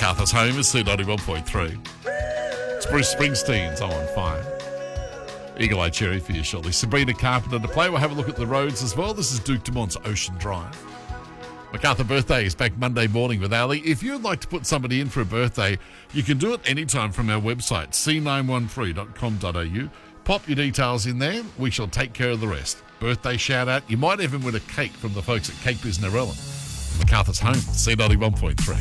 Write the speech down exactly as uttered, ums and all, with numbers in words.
MacArthur's home is C ninety-one point three. It's Bruce Springsteen's I'm on Fire. Eagle Eye Cherry for you shortly. Sabrina Carpenter to play. We'll have a look at the roads as well. This is Duke Dumont's Ocean Drive. MacArthur Birthday is back Monday morning with Ali. If you'd like to put somebody in for a birthday, you can do it anytime from our website, c nine one three dot com dot a u. Pop your details in there. We shall take care of the rest. Birthday shout out. You might even win a cake from the folks at Cake Biz Narellan. MacArthur's home, C ninety-one point three.